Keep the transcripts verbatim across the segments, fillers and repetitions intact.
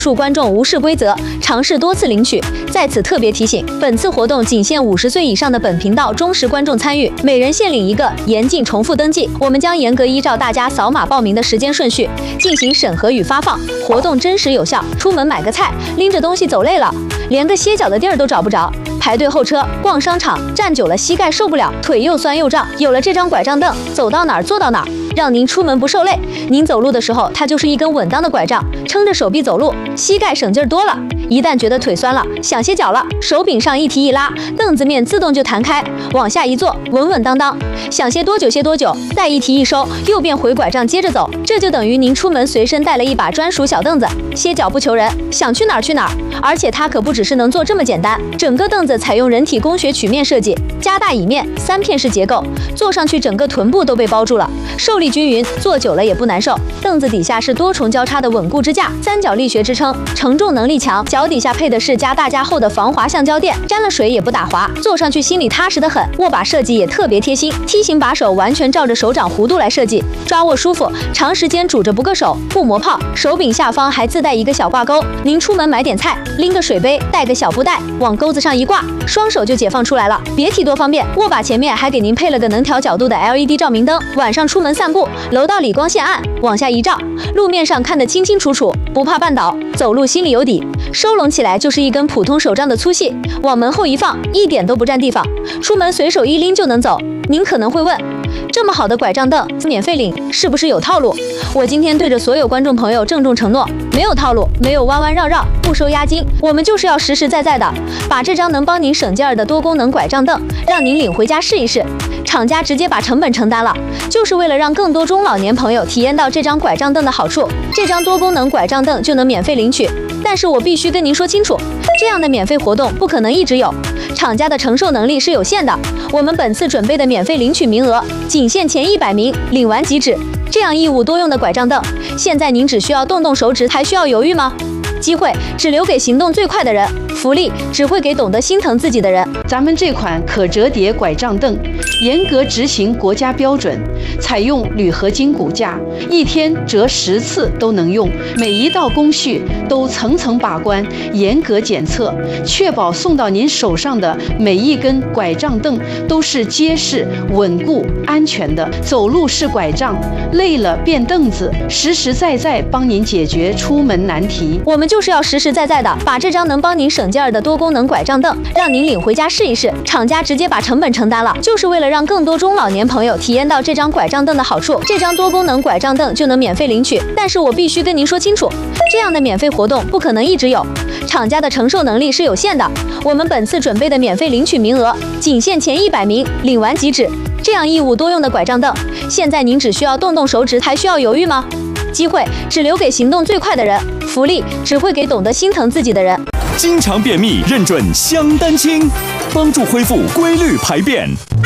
恕观众无视规则，尝试多次领取。在此特别提醒，本次活动仅限五十岁以上的本频道忠实观众参与，每人限领一个，严禁重复登记。我们将严格依照大家扫码报名的时间顺序进行审核与发放，活动真实有效。出门买个菜，拎着东西走累了，连个歇脚的地儿都找不着，排队候车、逛商场，站久了膝盖受不了，腿又酸又胀。有了这张拐杖凳，走到哪儿坐到哪儿，让您出门不受累。您走路的时候，它就是一根稳当的拐杖，撑着手臂走路，膝盖省劲儿多了。一旦觉得腿酸了，想歇脚了，手柄上一提一拉，凳子面自动就弹开，往下一坐，稳稳当当。想歇多久歇多久，再一提一收，又变回拐杖接着走。这就等于您出门随身带了一把专属小凳子，歇脚不求人，想去哪儿去哪儿。而且它可不只是能坐这么简单，整个凳子采用人体工学曲面设计，加大椅面，三片式结构，坐上去整个臀部都被包住了，受力均匀，坐久了也不难受。凳子底下是多重交叉的稳固支架，三角力学支撑，承重能力强。脚底下配的是加大加厚的防滑橡胶垫，沾了水也不打滑，坐上去心里踏实得很。握把设计也特别贴心，梯形把手完全照着手掌弧度来设计，抓握舒服，长时间拄着不硌手，不磨泡。手柄下方还自带一个小挂钩，您出门买点菜，拎个水杯，带个小布袋，往钩子上一挂，双手就解放出来了，别提多方便。握把前面还给您配了个能调角度的 L E D 照明灯，晚上出门散步，楼道里光线暗，往下一照，路面上看得清清楚楚，不怕绊倒，走路心里有底。收拢起来就是一根普通手杖的粗细，往门后一放，一点都不占地方，出门随手一拎就能走。您可能会问，这么好的拐杖凳免费领是不是有套路？我今天对着所有观众朋友郑重承诺，没有套路，没有弯弯绕绕，不收押金，我们就是要实实在在的把这张能帮您省劲儿的多功能拐杖凳让您领回家试一试。厂家直接把成本承担了，就是为了让更多中老年朋友体验到这张拐杖凳的好处。这张多功能拐杖凳就能免费领取，但是我必须跟您说清楚，这样的免费活动不可能一直有，厂家的承受能力是有限的。我们本次准备的免费领取名额仅限前一百名，领完即止。这样一物多用的拐杖凳，现在您只需要动动手指，还需要犹豫吗？机会只留给行动最快的人，福利只会给懂得心疼自己的人。 咱们这款可折叠拐杖凳严格执行国家标准，采用铝合金骨架，一天折十次都能用，每一道工序都层层把关，严格检测，确保送到您手上的每一根拐杖凳都是结实、稳固、安全的。走路是拐杖，累了变凳子，实实在在帮您解决出门难题。 我们就是要实实在在的把这张能帮您省劲儿的多功能拐杖凳让您领回家试一试。厂家直接把成本承担了，就是为了让更多中老年朋友体验到这张拐杖凳的好处。这张多功能拐杖凳就能免费领取，但是我必须跟您说清楚，这样的免费活动不可能一直有，厂家的承受能力是有限的。我们本次准备的免费领取名额仅限前一百名，领完即止。这样一物多用的拐杖凳，现在您只需要动动手指，还需要犹豫吗？机会只留给行动最快的人，福利只会给懂得心疼自己的人。 经常便秘认准香丹清，帮助恢复规律排便。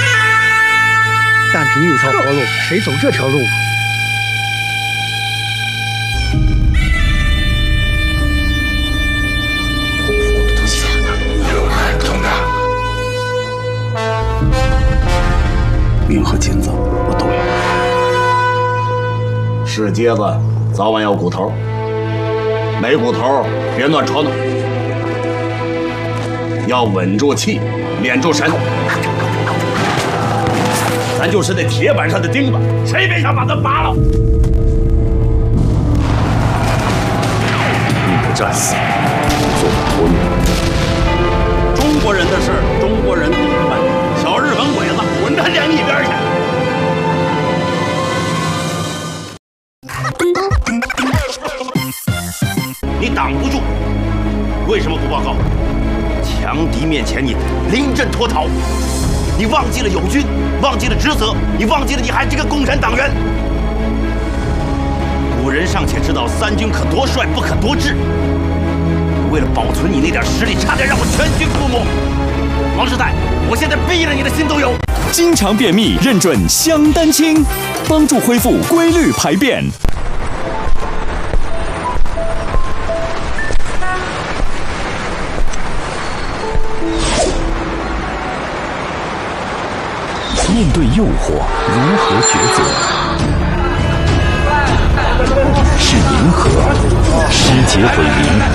但凭有条活路，谁走这条路？ 命和金子我都有。是疖子，早晚要骨头；没骨头，别乱戳挠。要稳住气，敛住神。咱就是那铁板上的钉子，谁别想把它拔了。宁可战死，做不脱命。中国人的事，中国人懂得办。小日本鬼子，滚他娘一边去！你挡不住，为什么不报告？强敌面前你临阵脱逃，你忘记了友军，忘记了职责，你忘记了你还是个共产党员。古人尚且知道三军可夺帅，不可夺志。为了保存你那点实力，差点让我全军覆没。王世代，我现在毙了你的心都有。 经常便秘认准香丹清，帮助恢复规律排便。 面对诱惑，如何抉择？ 是银河，尸节毁明。